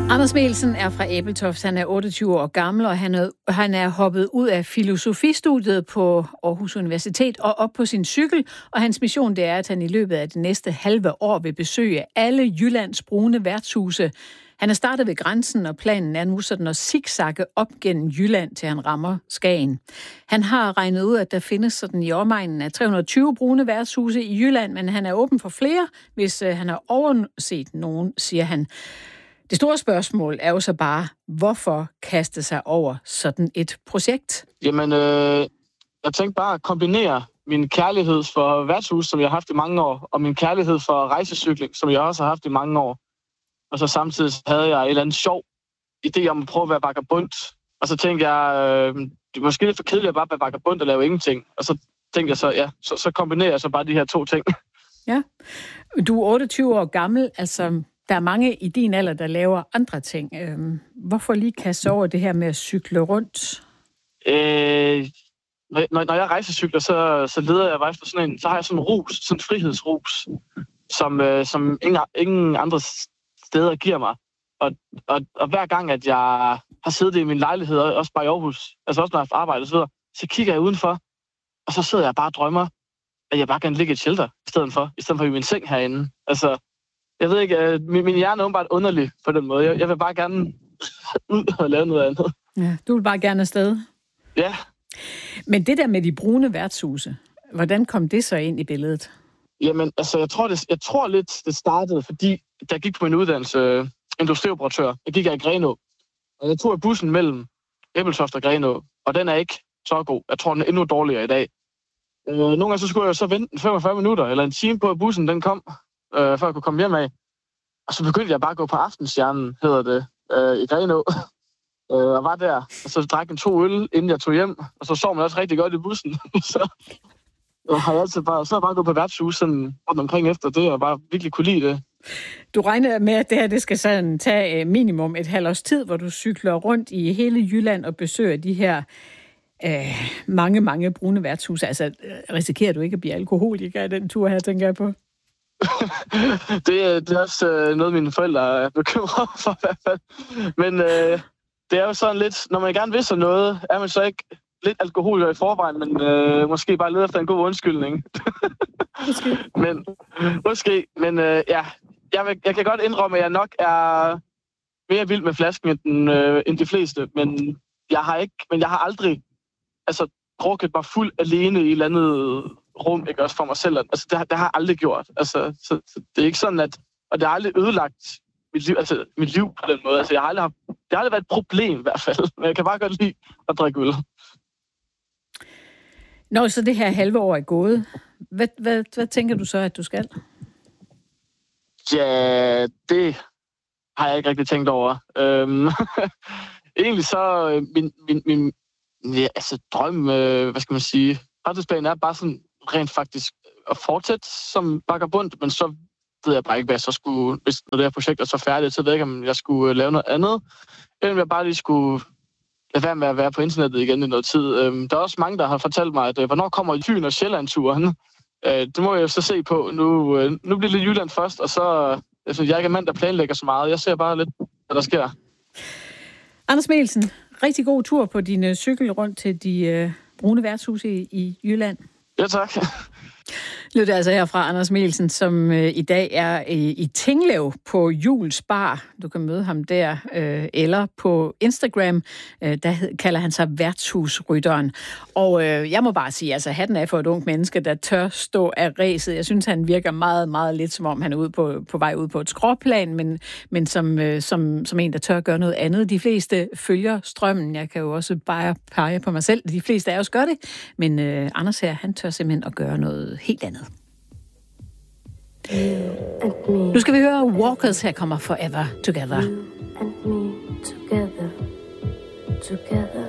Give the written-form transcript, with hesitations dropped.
Anders Mikkelsen er fra Ebeltoft. Han er 28 år gammel, og han er hoppet ud af filosofistudiet på Aarhus Universitet og op på sin cykel. Og hans mission det er, at han i løbet af det næste halve år vil besøge alle Jyllands brune værtshuse. Han er startet ved grænsen, og planen er nu sådan at zigzagge op gennem Jylland, til han rammer Skagen. Han har regnet ud, at der findes sådan i omegnen af 320 brune værtshuse i Jylland, men han er åben for flere, hvis han har overset nogen, siger han. Det store spørgsmål er jo så bare, hvorfor kaste sig over sådan et projekt? Jamen, jeg tænkte bare at kombinere min kærlighed for værtshus, som jeg har haft i mange år, og min kærlighed for rejsecykling, som jeg også har haft i mange år. Og så samtidig havde jeg en eller anden sjov idé om at prøve at være vagabond. Og så tænkte jeg, det er måske lidt for kedeligt at bare være vagabond og lave ingenting. Og så tænkte jeg så kombinerer jeg så bare de her to ting. Ja, du er 28 år gammel, altså der er mange i din alder, der laver andre ting. Hvorfor lige kaste over det her med at cykle rundt? Når jeg rejsecykler, så leder jeg faktisk på sådan en, så har jeg sådan en rus, sådan en frihedsrus, som ingen andre steder giver mig. Og hver gang, at jeg har siddet i min lejlighed, også bare i Aarhus, altså også når jeg har arbejdet så kigger jeg udenfor, og så sidder jeg bare og drømmer, at jeg bare kan ligge i et shelter i stedet for i min seng herinde. Altså, jeg ved ikke, min hjerne er åbenbart underlig på den måde. Jeg vil bare gerne ud og lave noget andet. Ja, du vil bare gerne afsted? Ja. Men det der med de brune værtshuse, hvordan kom det så ind i billedet? Jamen, altså, jeg tror lidt, det startede, fordi da jeg gik på min uddannelse industrioperatør, jeg gik i Grenaa, og jeg tog bussen mellem Ebeltoft og Grenaa, og den er ikke så god. Jeg tror, den er endnu dårligere i dag. Nogle gange så skulle jeg så vente 45 minutter eller en time på, at bussen den kom, før jeg kunne komme hjem af. Og så begyndte jeg bare at gå på Aftenstjernen, hedder det, i Grenaa. Og var der, og så drak en 2 øl, inden jeg tog hjem. Og så sov man også rigtig godt i bussen. Så har jeg altid bare gået på værtshus sådan rundt omkring efter det, og bare virkelig kunne lide det. Du regner med, at det skal sådan tage minimum et halvt års tid, hvor du cykler rundt i hele Jylland og besøger de her mange brune værtshuse. Altså, risikerer du ikke at blive alkoholiker i den tur her, tænker jeg på? det er også noget, mine forældre er bekymret for i hvert fald. Men det er jo sådan lidt, når man gerne vil sådan noget, er man så ikke lidt alkoholiker i forvejen, men måske bare leder efter en god undskyldning. Måske. Men ja, jeg kan godt indrømme, at jeg nok er mere vild med flasken end de fleste, men jeg har aldrig drukket mig fuld alene i et eller andet rum, ikke også for mig selv. Altså, det har jeg aldrig gjort. Altså, så det er ikke sådan, og det har aldrig ødelagt mit liv på den måde. Altså, det har aldrig været et problem i hvert fald, men jeg kan bare godt lide at drikke øl. Når så det her halve år er gået, hvad tænker du så, at du skal? Ja, det har jeg ikke rigtig tænkt over. Egentlig så min drøm, hvad skal man sige, fremtidsplanen er bare sådan rent faktisk at fortsætte som vagabond, men så ved jeg bare ikke, hvad jeg så skulle, hvis det her projekt er så færdigt, så ved jeg ikke, om jeg skulle lave noget andet, eller om jeg bare lige skulle lade være med at være på internettet igen i noget tid. Der er også mange, der har fortalt mig, at hvornår kommer Fyn og Sjælland-turen? Det må jeg jo så se på. Nu bliver det Jylland først, og så jeg er ikke en mand, der planlægger så meget. Jeg ser bare lidt, hvad der sker. Anders Mikkelsen, rigtig god tur på din cykel rundt til de brune værtshuse i Jylland. Ja, tak. Lytter altså her fra Anders Mikkelsen, som i dag er i Tinglev på Jules Bar. Du kan møde ham der, eller på Instagram, der kalder han sig værtshusrytteren. Og jeg må bare sige, altså hatten af for et ungt menneske, der tør stå af ræset. Jeg synes, han virker meget lidt, som om han er ude på vej ud på et skråplan, men som en, der tør gøre noget andet. De fleste følger strømmen. Jeg kan jo også bare pege på mig selv. De fleste af os gør det, men Anders her, han tør simpelthen at gøre noget helt andet. Nu skal vi høre Walkers. Her kommer Forever Together. You and me together, together.